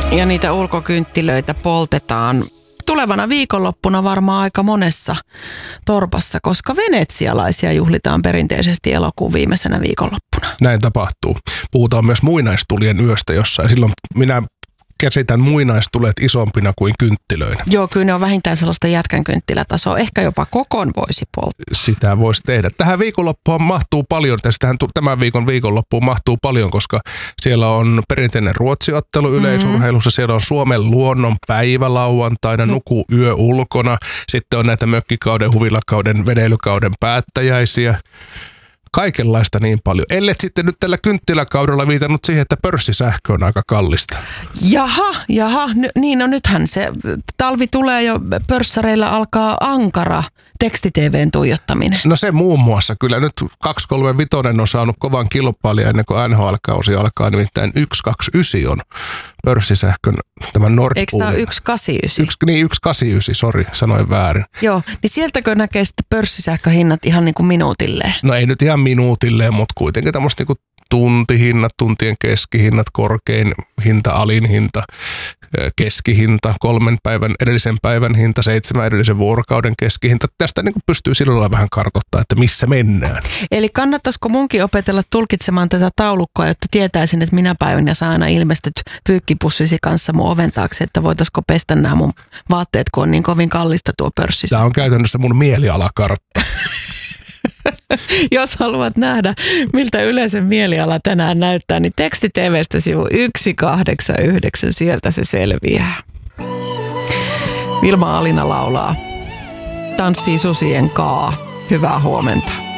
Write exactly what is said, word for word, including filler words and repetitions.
Ja niitä ulkokynttilöitä poltetaan tulevana viikonloppuna varmaan aika monessa torpassa, koska venetsialaisia juhlitaan perinteisesti elokuun viimeisenä viikonloppuna. Näin tapahtuu. Puhutaan myös muinaistulien yöstä jossain. Silloin minä käsitän muinaistulet isompina kuin kynttilöinä. Joo, kyllä ne on vähintään sellaista jätkän kynttilätasoa. Ehkä jopa kokon voisi polttaa. Sitä voisi tehdä. Tähän viikonloppuun mahtuu paljon, tästähän tämän viikon viikonloppuun mahtuu paljon, koska siellä on perinteinen ruotsiottelu yleisurheilussa, mm-hmm. siellä on Suomen luonnon päivä lauantaina, mm. nuku yö ulkona, sitten on näitä mökkikauden, huvilakauden, veneilykauden päättäjäisiä. Kaikenlaista niin paljon. Ellet sitten nyt tällä kynttiläkaudella viitannut siihen, että pörssisähkö on aika kallista. Jaha, jaha. N- niin no nythän se talvi tulee jo, pörssäreillä alkaa ankara teksti-tv:n tuijottaminen. No se muun muassa. Kyllä nyt kaksi kolme viisi on saanut kovan kilpailijan ennen kuin N H L-kausi alkaa. Nimittäin yksi kaksi yhdeksän on pörssisähkön tämä Nord Poolin. Eikö tämä ole yksi kahdeksan yhdeksän? Yksi, niin, yksi kahdeksan yhdeksän, sori, sanoin väärin. Joo, niin sieltäkö näkee sitten pörssisähköhinnat ihan niin kuin minuutilleen? No ei nyt ihan minuutilleen, mutta kuitenkin tämmöistä niin kuin tuntihinnat, tuntien keskihinnat, korkein hinta, alin hinta, keskihinta, kolmen päivän, edellisen päivän hinta, seitsemän edellisen vuorokauden keskihinta. Tästä niin kuin pystyy sillä lailla vähän kartoittamaan, että missä mennään. Eli kannattaisiko munkin opetella tulkitsemaan tätä taulukkoa, jotta tietäisin, että minä päivänä saa aina ilmestyt pyykkipussisi kanssa mun oven taakse, että voitaisiko pestä nämä mun vaatteet, kun on niin kovin kallista tuo pörssissä. Tämä on käytännössä mun mielialakartta. Jos haluat nähdä, miltä yleisen mieliala tänään näyttää, niin teksti T V:stä sivu yksi kahdeksan yhdeksän, sieltä se selviää. Vilma Alina laulaa Tanssii susien kaa. Hyvää huomenta.